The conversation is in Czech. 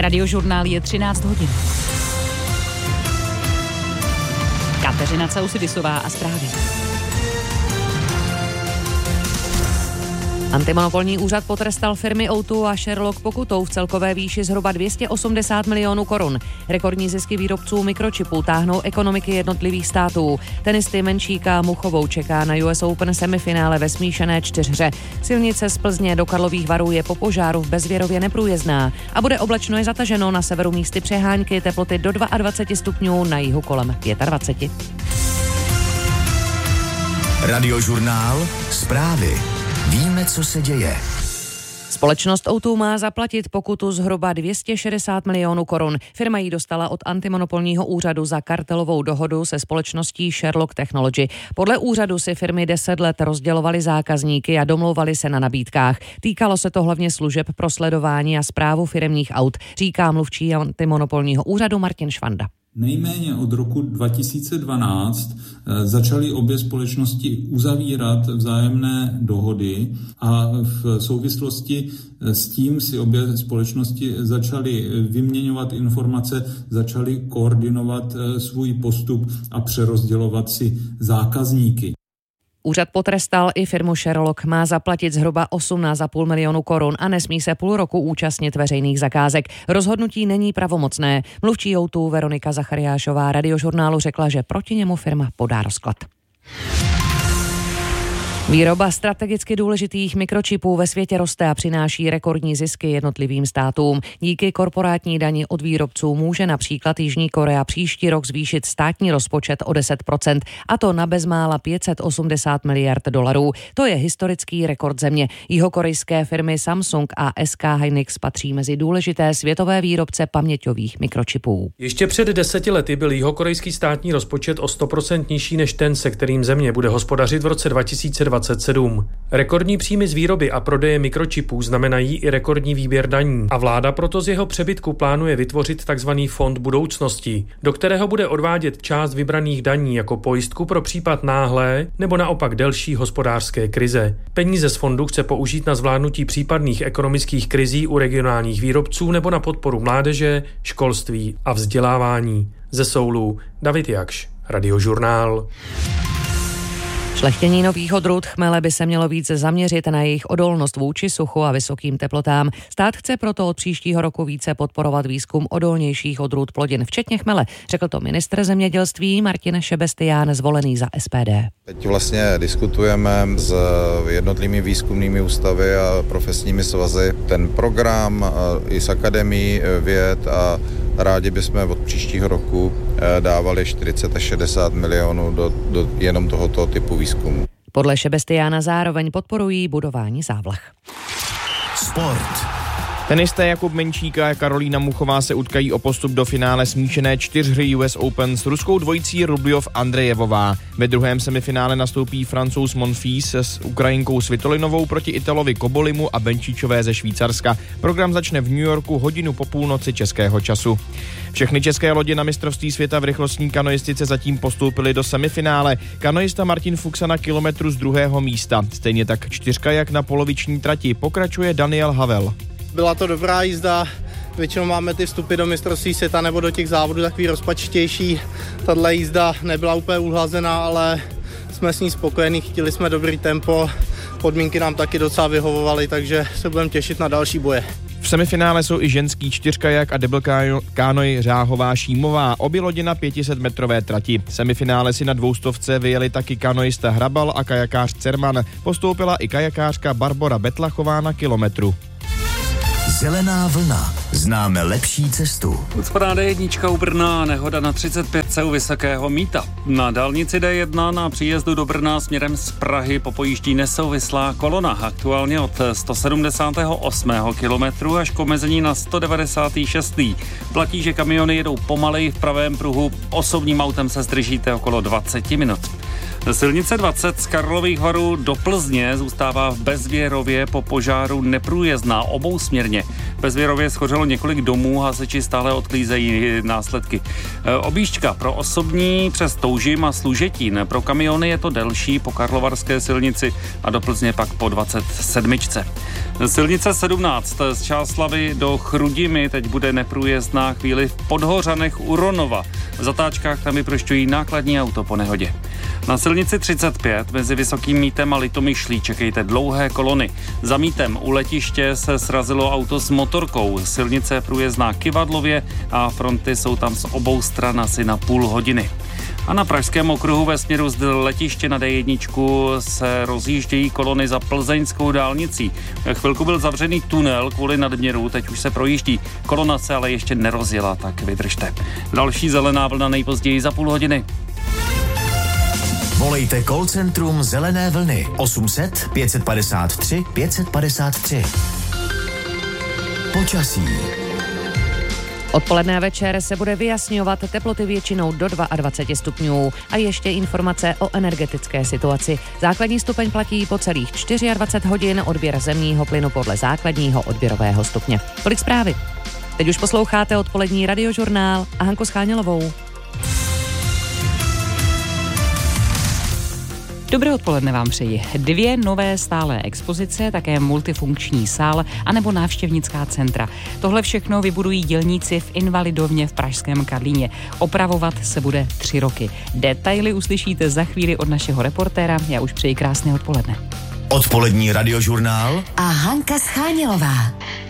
Radiožurnál je 13 hodin. Kateřina Causidisová a zprávy. Antimonopolní úřad potrestal firmy O2 a Sherlock pokutou v celkové výši zhruba 280 milionů korun. Rekordní zisky výrobců mikročipů táhnou ekonomiky jednotlivých států. Tenisty Menšíka a Muchovou čeká na US Open semifinále ve smíšené čtyřhře. Silnice z Plzně do Karlových Varů je po požáru v Bezvěrově neprůjezdná a bude oblačno i zataženo, na severu místy přehánky, teploty do 22 stupňů, na jihu kolem 25. Radiožurnál, zprávy. Víme, co se děje. Společnost O2 má zaplatit pokutu zhruba 260 milionů korun. Firma ji dostala od antimonopolního úřadu za kartelovou dohodu se společností Sherlock Technology. Podle úřadu si firmy 10 let rozdělovaly zákazníky a domlouvaly se na nabídkách. Týkalo se to hlavně služeb pro sledování a správu firemních aut, říká mluvčí antimonopolního úřadu Martin Švanda. Nejméně od roku 2012 začaly obě společnosti uzavírat vzájemné dohody a v souvislosti s tím si obě společnosti začaly vyměňovat informace, začaly koordinovat svůj postup a přerozdělovat si zákazníky. Úřad potrestal i firmu Sherlock, má zaplatit zhruba 18,5 milionu korun a nesmí se půl roku účastnit veřejných zakázek. Rozhodnutí není pravomocné. Mluvčí O2 Veronika Zachariášová Radiožurnálu řekla, že proti němu firma podá rozklad. Výroba strategicky důležitých mikročipů ve světě roste a přináší rekordní zisky jednotlivým státům. Díky korporátní dani od výrobců může například Jižní Korea příští rok zvýšit státní rozpočet o 10%, a to na bezmála 580 miliard dolarů. To je historický rekord země. Jihokorejské firmy Samsung a SK Hynix patří mezi důležité světové výrobce paměťových mikročipů. Ještě před 10 lety byl jihokorejský státní rozpočet o 100% nižší než ten, se kterým země bude hospodařit v roce 2027. Rekordní příjmy z výroby a prodeje mikročipů znamenají i rekordní výběr daní a vláda proto z jeho přebytku plánuje vytvořit takzvaný fond budoucnosti, do kterého bude odvádět část vybraných daní jako pojistku pro případ náhlé nebo naopak delší hospodářské krize. Peníze z fondu chce použít na zvládnutí případných ekonomických krizí u regionálních výrobců nebo na podporu mládeže, školství a vzdělávání. Ze Soulu David Jakš, Radiožurnál. Šlechtění nových odrůd chmele by se mělo více zaměřit na jejich odolnost vůči suchu a vysokým teplotám. Stát chce proto od příštího roku více podporovat výzkum odolnějších odrůd plodin, včetně chmele, řekl to ministr zemědělství Martin Šebestián, zvolený za SPD. Teď vlastně diskutujeme s jednotlivými výzkumnými ústavy a profesními svazy ten program i s akademií věd a rádi bychom od příštího roku dávali 40 až 60 milionů do jenom tohoto typu výzkumu. Podle Šebestiána zároveň podporují budování závlah. Sport. Tenisté Jakub Menšík a Karolína Muchová se utkají o postup do finále smíšené čtyřhry US Open s ruskou dvojicí Rubljov-Andrejevová. Ve druhém semifinále nastoupí Francouz Monfils s Ukrajinkou Svitolinovou proti Italovi Kobolimu a Benčičové ze Švýcarska. Program začne v New Yorku hodinu po půlnoci českého času. Všechny české lodě na mistrovství světa v rychlostní kanoistice zatím postoupily do semifinále. Kanoista Martin Fuxa na kilometru z druhého místa. Stejně tak čtyřkajak na poloviční trati pokračuje Daniel Havel. Byla to dobrá jízda, většinou máme ty vstupy do mistrovství světa nebo do těch závodů takový rozpačitější. Tahle jízda nebyla úplně uhlazená, ale jsme s ní spokojení, chtěli jsme dobrý tempo, podmínky nám taky docela vyhovovaly, takže se budeme těšit na další boje. V semifinále jsou i ženský čtyřkajak a double kánoj Řáhová Šímová, obě lodě na 500-metrové trati. Semifinále si na 200 vyjeli taky kanoista Hrabal a kajakář Cerman. Postoupila i kajakářka Barbora Betlachová na kilometru. Zelená vlna. Známe lepší cestu. Ucpaná D1 u Brna, nehoda na 35 u Vysokého Mýta. Na dálnici D1 na příjezdu do Brna směrem z Prahy po pojíždí nesouvislá kolona. Aktuálně od 178. kilometru až k omezení na 196. Platí, že kamiony jedou pomaleji v pravém pruhu. Osobním autem se zdržíte okolo 20 minut. Silnice 20 z Karlových Varů do Plzně zůstává v Bezvěrově po požáru neprůjezdná obousměrně. V Bezvěrově schořelo několik domů, hasiči stále odklízejí následky. Objížďka pro osobní přes Toužim a Služetín. Pro kamiony je to delší po karlovarské silnici a do Plzně pak po 27. Silnice 17 z Čáslavi do Chrudimi teď bude neprůjezdná chvíli v Podhořanech u Ronova. V zatáčkách tam vyprošťují nákladní auto po nehodě. Na silnici 35 mezi Vysokým Mítem a Litomyšlí čekejte dlouhé kolony. Za Mítem u letiště se srazilo auto s motorkou. Silnice je průjezdná Kyvadlově a fronty jsou tam z obou stran asi na půl hodiny. A na Pražském okruhu ve směru z letiště na D1 se rozjíždějí kolony za plzeňskou dálnicí. Chvilku byl zavřený tunel kvůli nadměru, teď už se projíždí. Kolona se ale ještě nerozjela, tak vydržte. Další zelená vlna nejpozději za půl hodiny. Volejte call centrum Zelené vlny 800 553 553. Počasí. Odpoledne večer se bude vyjasňovat, teploty většinou do 22 stupňů. A ještě informace o energetické situaci. Základní stupeň platí po celých 24 hodin, odběr zemního plynu podle základního odběrového stupně. Tolik zprávy. Teď už posloucháte odpolední radiožurnál a Hanku Schánělovou. Dobré odpoledne vám přeji. 2 nové stálé expozice, také multifunkční sál anebo návštěvnická centra. Tohle všechno vybudují dělníci v Invalidovně v pražském Karlíně. Opravovat se bude 3 roky. Detaily uslyšíte za chvíli od našeho reportéra. Já už přeji krásné odpoledne. Odpolední radiožurnál a Hanka Schánělová.